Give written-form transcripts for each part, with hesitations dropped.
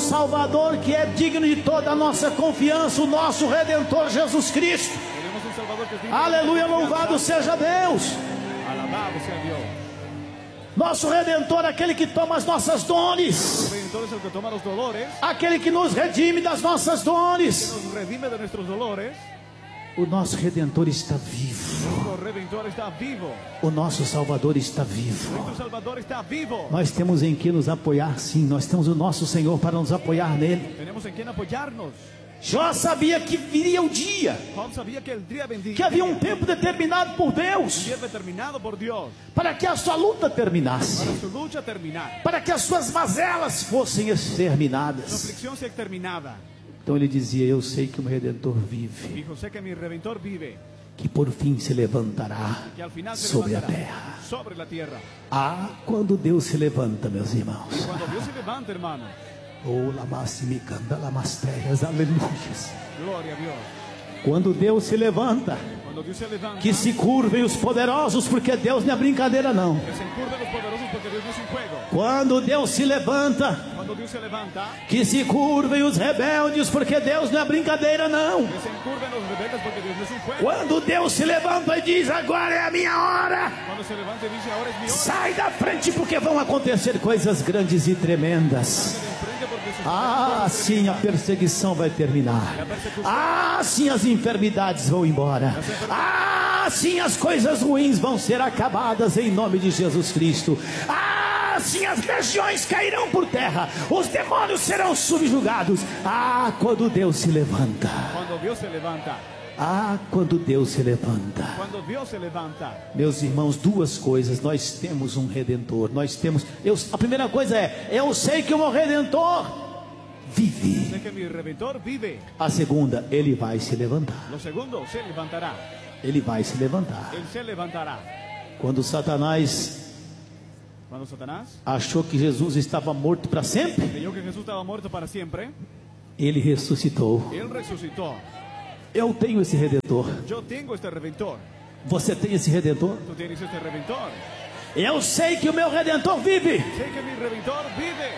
Salvador que é digno de toda a nossa confiança, o nosso Redentor Jesus Cristo. Tenemos un Salvador que es digno de Aleluia, nuestra louvado confianza. seja Deus. Alabado sea Dios. Nosso Redentor, aquele que toma as nossas dores, El Redentor es el que toma los dolores, aquele que nos redime das nossas que dores. nos redime de nuestros dolores. O nosso Redentor está vivo. Nuestro Redentor está vivo. O nosso Salvador está vivo. Nuestro Salvador está vivo. Nós temos em que nos apoiar, sim. Nós temos o nosso Senhor para nos apoiar nele. Tenemos en quien apoyarnos. Jó sabia que viria o dia, Job sabía que el día vendría, que havia um tempo determinado por un Deus, día determinado por Dios, para que a sua luta terminasse, para su lucha terminar, para que as suas mazelas fossem su exterminadas. aflicción sea exterminada. Então ele dizia: eu sei que o meu Redentor vive, Dijo, sé que mi Redentor vive, que por fim se levantará que al final se sobre a levantará terra. sobre la tierra. Ah, quando Deus se levanta, meus irmãos. Cuando Dios se levanta, hermano, Oh, lamassimicanda, lamasterias, aleluias. gloria a Dios. Quando Deus se levanta, Cuando Dios se levanta, que se curvem os poderosos, porque Deus não é brincadeira não. que se encurven los poderosos porque Dios no es un juego. Quando Deus se levanta, Cuando Dios se levanta, que se curvem os rebeldes, porque Deus não é brincadeira não. que se encurven los rebeldes porque Dios no es un juego. Quando Deus se levanta e diz: agora é a minha hora, Cuando se levanta y dice, ahora es mi hora, sai da frente, porque vão acontecer coisas grandes e tremendas. de enfrente porque sus Ah, sim, a perseguição vai terminar. Ah, sim, as enfermidades vão embora. Ah, sim, as coisas ruins vão ser acabadas em nome de Jesus Cristo. Ah, sim, as legiões cairão por terra. Os demônios serão subjugados. Ah, quando Deus se levanta. Cuando Dios se levanta, Ah, quando Deus se levanta. cuando Dios se levanta, Meus irmãos, duas coisas. Nós temos um Redentor. Nós temos. A primeira coisa é: eu sei que o meu Redentor vive. sé que mi Redentor vive. A segunda, ele vai se levantar. Lo segundo, se levantará. Ele vai se levantar. Él se levantará. Quando Satanás Cuando Satanás achou que Jesus estava morto para sempre, creyó que Jesús estaba muerto para siempre, ele ressuscitou. Él resucitó. Eu tenho esse Redentor. Yo tengo este Redentor. Você tem esse Redentor? Tú tienes este Redentor. Eu sei que o meu Redentor vive. Sé que mi Redentor vive.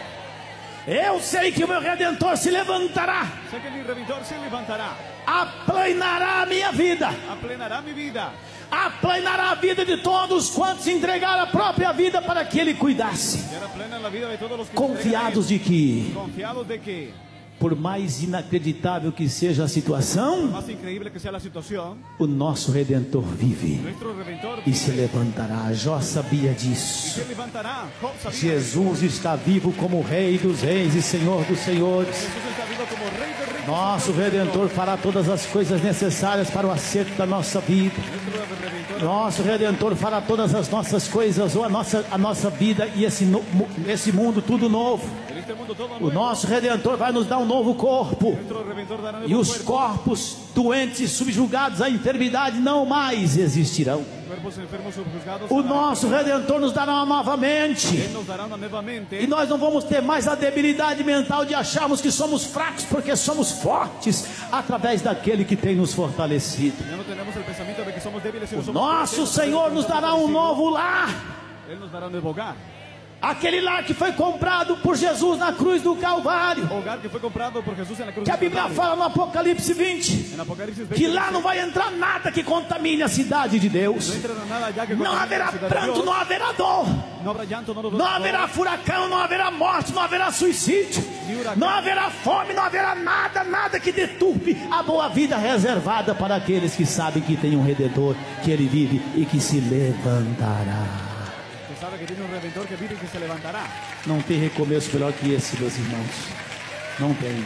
Eu sei que o meu Redentor se levantará. Sé que mi Redentor se levantará. Aplanará a minha vida. Aplanará mi vida. Aplanará a vida de todos quantos entregaram a própria vida para que ele cuidasse. Y hará plena la vida de todos los que Confiados de que, confiados de que, por mais inacreditável que seja a situação, más increíble que sea la situación, o nosso Redentor vive nuestro Redentor e se vive levantará. Jó sabia y disso. se levantará. Job sabía que Jesus está vivo como Rei dos Reis e Senhor dos Senhores. Jesús está vivo como Rey de Reyes. Nosso Redentor fará todas as coisas necessárias para o acerto da nossa vida. Nuestro Redentor, Nosso Redentor fará todas as nossas coisas, ou a nossa vida e esse mundo tudo novo. en este mundo todo O nuevo. nosso Redentor vai nos dar um novo corpo. Nuestro Redentor dará nuevo E os cuerpo. corpos doentes e subjugados à enfermidade não mais existirão. Cuerpos enfermos subjugados. O nosso Redentor nos dará uma nova mente. Él nos dará una nueva mente. E nós não vamos ter mais a debilidade mental de acharmos que somos fracos, porque somos fortes através daquele que tem nos fortalecido. Ya no tenemos el pensamiento de que somos débiles y no somos Nosso fuertes, Senhor nos dará um novo lar. Él nos dará un nuevo hogar. Aquele lar que foi comprado por Jesus na cruz do Calvário. Hogar que fue comprado por Jesús en la cruz. Que a del Bíblia Calvario. fala no Apocalipse 20. En Apocalipsis 20 Que lá dice, não vai entrar nada que contamine a cidade de Deus. no entra nada ya que Não contamine haverá la ciudad de pranto, Dios. não haverá dor. No habrá llanto, no Não haverá furacão, não haverá morte, não haverá suicídio. Não haverá fome, não haverá nada que deturpe a boa vida reservada para aqueles que sabem que tem um Redentor, que Ele vive e que se levantará. Que sabe que tiene un Redentor que vive y que se levantará. Não tem recomeço melhor que esse, meus irmãos. Não tem.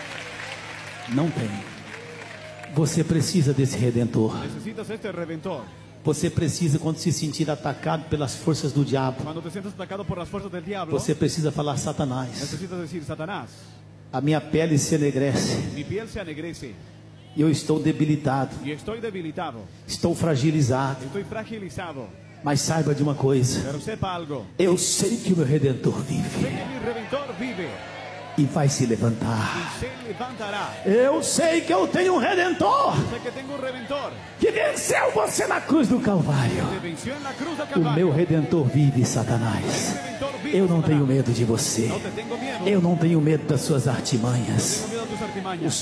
Não tem. Você precisa desse Redentor. Necesitas este Redentor. Você precisa, quando se sentir atacado pelas forças do diabo, Cuando te sientas atacado por las fuerzas del diablo, você precisa falar: Satanás, necesitas decir, Satanás, a minha pele se enegrece, mi piel se anegrece eu estou debilitado, y estoy debilitado, estou fragilizado, estoy fragilizado. mas saiba de uma coisa: Pero sepa algo, eu sei que o meu Redentor sé vive. que mi Redentor vive. e vai se levantar. y se levantará. Eu sei que eu tenho um Redentor Sé que tengo un redentor que venceu você na cruz do Calvário. que venció en la cruz del O Calvario. meu Redentor vive, Satanás. El redentor vive, Eu não Satanás. tenho medo de você. No te tengo miedo. Eu não tenho medo das suas artimanhas. Tengo miedo a tus artimañas.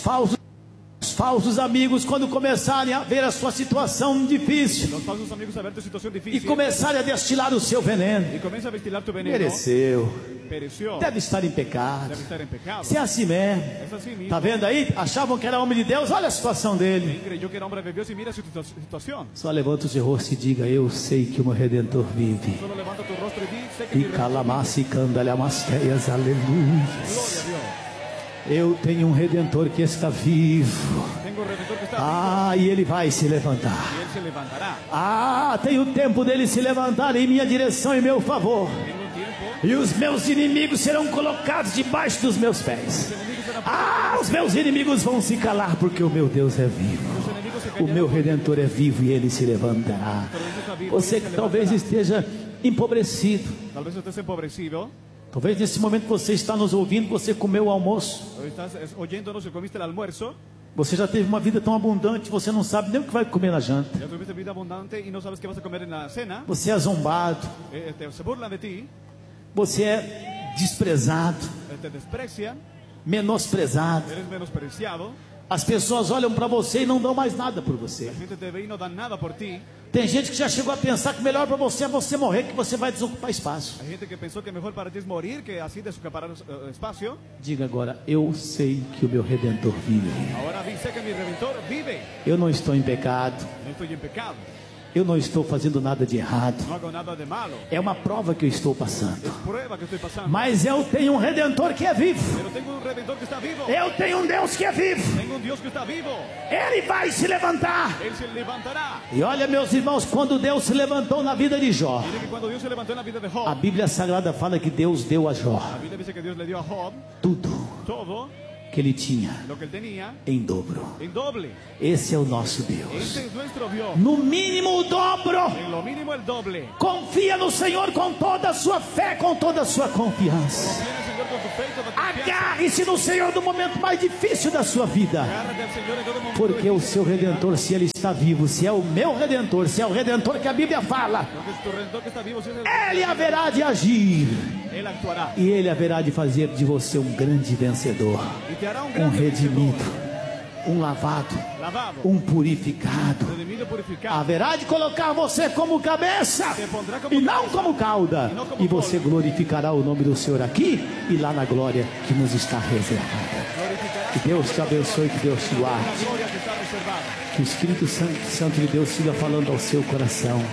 Os falsos amigos, quando começarem a ver a sua situação difícil Los falsos amigos a ver tu situación e difícil começarem a destilar o seu veneno, y comienza a destilar tu veneno. mereceu, Pereció. deve estar em pecado. Debe estar en pecado. Se é assim mesmo. Es así mismo. Tá vendo aí? Achavam que era homem de Deus. Olha a situação dele. Creyó que era hombre de Dios y mira su situación. Só levanta o seu rosto e diga: eu sei que o meu Redentor vive. Solo levanta tu rostro y di, sé que mi E redentor calamassi e candalhamasteias, aleluia. Gloria a Dios. Eu tenho um Redentor que está vivo. Tengo un redentor que está Ah, e ele vai se levantar. y él se levantará. Ah, tem o tempo dele se levantar em minha direção e meu favor. Tengo un tiempo. E os meus inimigos serão colocados debaixo dos meus pés. Los enemigos serán Ah, os meus inimigos vão se calar porque o meu Deus é vivo. Los enemigos se O callarán meu porque Redentor é vivo e ele se levantará. Você que talvez esteja empobrecido, Tal vez estés empobrecido. talvez nesse momento você está nos ouvindo, você comeu o almoço, O estás oyéndonos y comiste el almuerzo. você já teve uma vida tão abundante, você não sabe nem o que vai comer na janta. Ya tuviste vida abundante y no sabes qué vas a comer en la cena. Você é zombado, Se burlan de ti. você é desprezado, Te desprecian. menosprezado. Eres menospreciado. As pessoas olham para você e não dão mais nada por você. La gente te ve y no dan nada por ti. Tem gente que já chegou a pensar que o melhor para você é você morrer, que você vai desocupar espaço. Hay gente que pensó que mejor para ti es morir que así desacaparar espacio. Diga agora: eu sei que o meu Redentor vive. Ahora sé que mi redentor vive. Eu não estou em pecado. No estoy en pecado. Eu não estou fazendo nada de errado. No hago nada de malo. É uma prova que eu estou passando. Es prueba que estoy pasando. Mas eu tenho um Redentor que é vivo. Pero tengo un redentor que está vivo. Eu tenho um Deus que é vivo. Tengo un Dios que está vivo. Ele vai se levantar. Él se levantará. E olha, meus irmãos, quando Deus se levantou na vida de Jó, Mire que cuando Dios se levantó en la vida de a Job, Bíblia Sagrada fala que Deus deu a Jó la Biblia dice que Dios le dio a Job tudo todo que ele tinha lo que él tenía em dobro. en doble. Esse é o nosso Deus. Este es nuestro Dios. No mínimo o dobro. En lo mínimo el doble. Confia no Senhor com toda a sua fé, com toda a sua confiança. Confía en el Señor con tu fe y toda tu confianza. Agarre-se no Senhor no momento mais difícil da sua vida. Agárrate al Señor en todo momento. Porque o seu Redentor, se Ele está vivo, se é o meu Redentor, se é o Redentor que a Bíblia fala, Porque es tu redentor que está vivo, si es el Ele haverá de agir. Él actuará. E Ele haverá de fazer de você um grande vencedor, Y te hará un um gran redimido, um lavado, lavado, um purificado. redimido, purificado. Haverá de colocar você como cabeça e não como cauda. E você glorificará o nome do Senhor aqui e lá na glória que nos está reservada. Glorificará Que Deus te abençoe, que Deus te la guarde. gloria que está reservada. Que o Espírito Santo de Deus siga falando ao seu coração,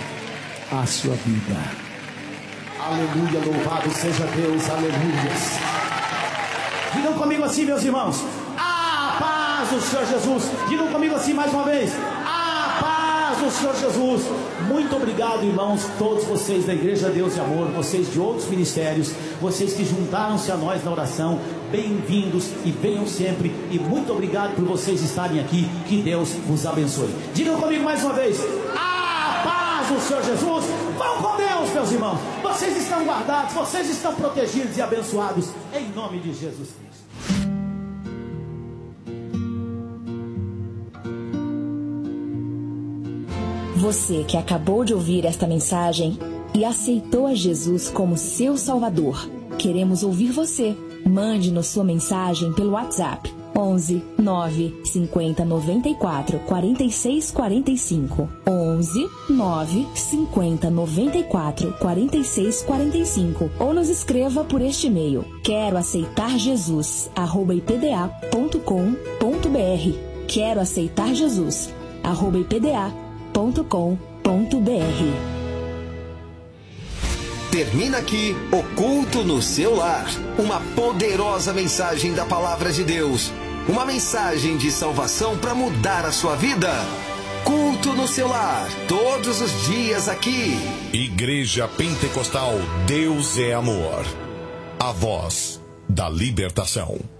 à sua vida. Aleluia, louvado seja Deus, aleluia. Digam comigo assim, meus irmãos: a paz do Senhor Jesus. Digam comigo assim mais uma vez: a paz do Senhor Jesus. Muito obrigado, irmãos, todos vocês da Igreja Deus e Amor, vocês de outros ministérios, vocês que juntaram-se a nós na oração. Bem-vindos e venham sempre. E muito obrigado por vocês estarem aqui. Que Deus vos abençoe. Digam comigo mais uma vez: a paz do Senhor Jesus. Vão com Deus, meus irmãos. Vocês estão guardados, vocês estão protegidos e abençoados em nome de Jesus Cristo. Você que acabou de ouvir esta mensagem e aceitou a Jesus como seu Salvador, queremos ouvir você. Mande-nos sua mensagem pelo WhatsApp 11 9 50 94 46 45 11 9 50 94 46 45 ou nos escreva por este e-mail quero aceitar Jesus @ipda.com.br quero aceitar Jesus @ipda.com.br. Termina aqui o Culto no Seu Lar. Uma poderosa mensagem da Palavra de Deus. Uma mensagem de salvação para mudar a sua vida. Culto no Seu Lar. Todos os dias aqui. Igreja Pentecostal Deus é Amor. A voz da libertação.